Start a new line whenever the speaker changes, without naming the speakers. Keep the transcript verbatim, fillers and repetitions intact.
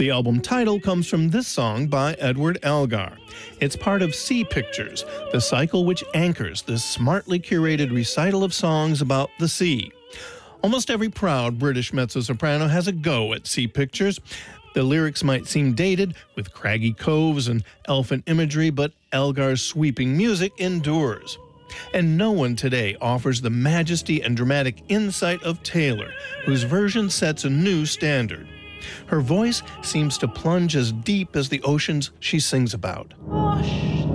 The album title comes from this song by Edward Elgar. It's part of Sea Pictures, the cycle which anchors this smartly curated recital of songs about the sea. Almost every proud British mezzo-soprano has a go at Sea Pictures. The lyrics might seem dated, with craggy coves and elfin imagery, but Elgar's sweeping music endures. And no one today offers the majesty and dramatic insight of Taylor, whose version sets a new standard. Her voice seems to plunge as deep as the oceans she sings about.
Wash